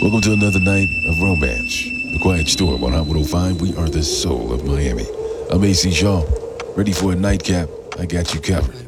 Welcome to another night of romance. The Quiet Storm on Hot 105. We are the soul of Miami. I'm AC Shaw. Ready for a nightcap? I got you covered.